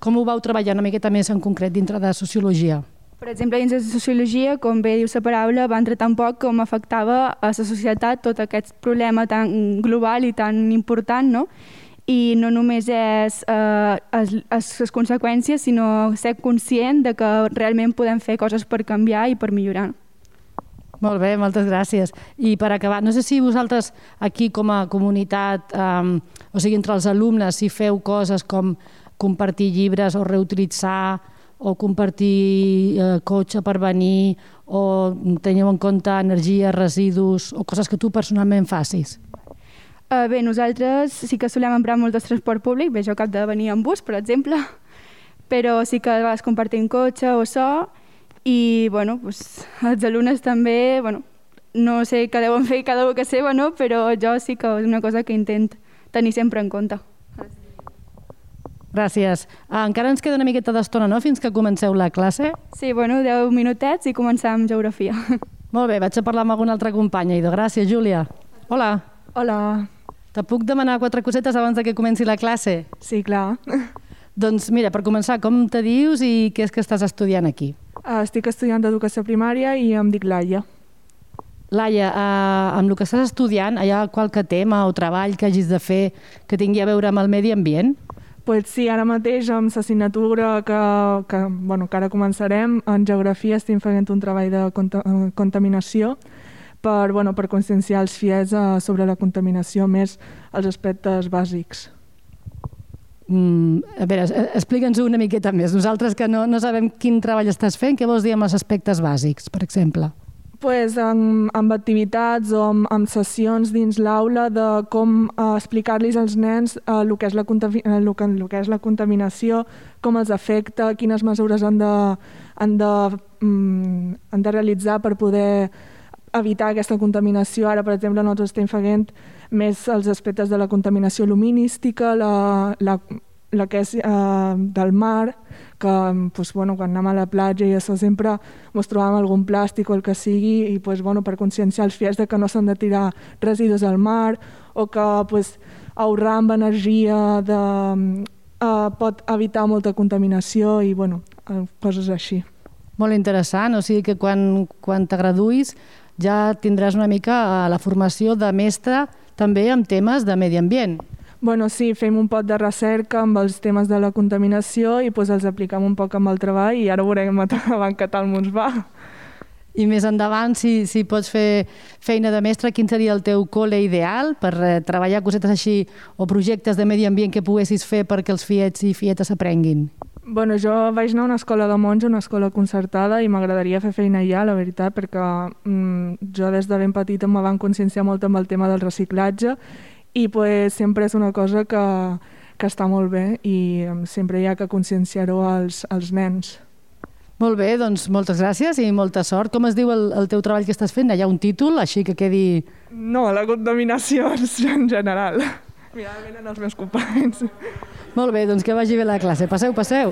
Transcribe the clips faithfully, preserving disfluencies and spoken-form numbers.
com ho vau treballar una miqueta més en concret dintre de Sociologia? Per exemple, dins de Sociologia, com bé diu la paraula, va entrar tan poc com afectava a la societat tot aquest problema tan global i tan important, no? I no només és eh, les conseqüències, sinó ser conscient de que realment podem fer coses per canviar i per millorar. Molt bé, moltes gràcies. I per acabar, no sé si vosaltres aquí com a comunitat, eh, o sigui, entre els alumnes, si feu coses com compartir llibres o reutilitzar o compartir eh, cotxe per venir o teniu en compte energia, residus o coses que tu personalment facis. Uh, bé, nosaltres sí que solem emprar molt el transport públic, bé, jo cap de venir en bus, per exemple, però sí que a vegades compartim cotxe o so. I, bueno, doncs, els alumnes també, bueno, no sé què deuen fer cada un que seva, no? Però jo sí que és una cosa que intent tenir sempre en compte. Gràcies. Ah, encara ens queda una miqueta d'estona, no?, fins que comenceu la classe? Sí, bueno, deu minutets i començar amb geografia. Molt bé, vaig a parlar amb alguna altra companya. Idò, gràcies, Júlia. Hola. Hola. Te puc demanar quatre cosetes abans de que comenci la classe? Sí, clar. Doncs mira, per començar, com te dius i què és que estàs estudiant aquí? Estic estudiant d'educació primària i em dic Laia. Laia, eh, amb el que estàs estudiant, hi ha qualque tema o treball que hagis de fer que tingui a veure amb el medi ambient? Pues sí, ara mateix amb l'assignatura que, que, bueno, que ara començarem, en geografia estem fent un treball de contaminació per, bueno, per conscienciar els fies sobre la contaminació, més els aspectes bàsics. Mm, a veure, explica'ns una miqueta més. Nosaltres que no, no sabem quin treball estàs fent, què vols dir amb els aspectes bàsics, per exemple? Pues amb, amb activitats o amb, amb sessions dins l'aula de com eh, explicar-los als nens eh, el, que és la, el, que, el que és la contaminació, com els afecta, quines mesures han de, han de, mm, han de realitzar per poder evitar aquesta contaminació. Ara, per exemple, nosaltres estem fent més els aspectes de la contaminació luminística, la, la, la que és eh, del mar, que pues, bueno, quan anem a la platja i això sempre ens trobàvem algun plàstic o el que sigui, i pues, bueno, per conscienciar els fies de que no s'han de tirar residus al mar, o que pues, ahorrar amb energia de, eh, pot evitar molta contaminació i bueno, coses així. Molt interessant, o sigui que quan, quan te graduïs ja tindràs una mica la formació de mestre també amb temes de medi ambient. Bueno, sí, fem un poc de recerca amb els temes de la contaminació i pues, els apliquem un poc amb el treball i ara veurem abans que tal ens va. I més endavant, si, si pots fer feina de mestre, quin seria el teu col·le ideal per eh, treballar cosetes així o projectes de medi ambient que poguessis fer perquè els fiets i fietes aprenguin? Bueno, jo vaig anar a una escola de monja, una escola concertada, i m'agradaria fer feina allà, la veritat, perquè mm, jo des de ben petita me van conscienciar molt amb el tema del reciclatge i pues, sempre és una cosa que, que està molt bé i sempre hi ha que conscienciar-ho als, als nens. Molt bé, doncs moltes gràcies i molta sort. Com es diu el, el teu treball que estàs fent? Hi ha un títol, així que quedi... No, la contaminació en general. Mira, venen els meus companys. Molt bé, doncs que vagi bé la classe. Passeu, passeu.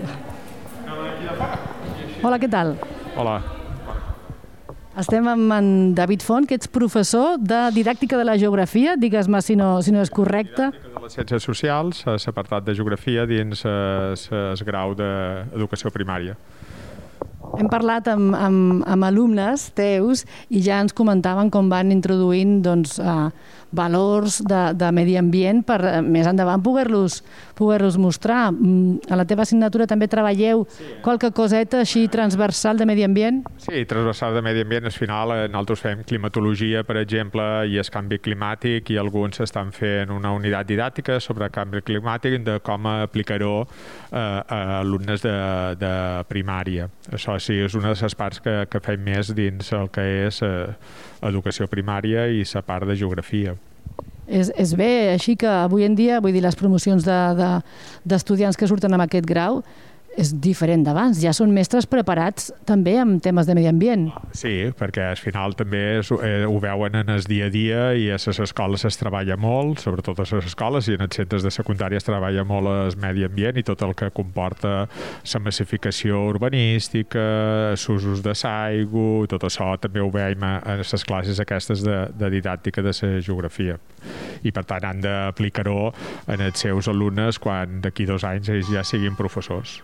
Hola, què tal? Hola. Estem amb en David Font, que ets professor de didàctica de la geografia. Digues-me si no, si no és correcte. Didàctica de les ciències socials, l'apartat de geografia dins el grau d'educació primària. Hem parlat amb, amb, amb alumnes teus i ja ens comentaven com van introduint doncs, uh, valors de, de medi ambient per uh, més endavant poder-los poder-los mostrar. Mm, a la teva assignatura també treballeu sí, eh? qualque coseta així transversal de medi ambient? Sí, transversal de medi ambient. Al final nosaltres fem climatologia, per exemple, i el canvi climàtic, i alguns estan fent una unitat didàctica sobre el canvi climàtic de com aplicar-ho uh, a alumnes de, de primària. Això sí, és una de les parts que, que fem més dins el que és eh, educació primària i la part de geografia. És, és bé, així que avui en dia, vull dir, les promocions de, de, d'estudiants que surten amb aquest grau és diferent d'abans, ja són mestres preparats també amb temes de medi ambient. Sí, perquè al final també és, eh, ho veuen en el dia a dia i a les escoles es treballa molt, sobretot a les escoles, i en els centres de secundària es treballa molt el medi ambient i tot el que comporta la massificació urbanística, els usos de l'aigua, tot això també ho veiem a les classes aquestes de, de didàctica de la geografia. I per tant han d'aplicar-ho en els seus alumnes quan d'aquí dos anys ells ja siguin professors.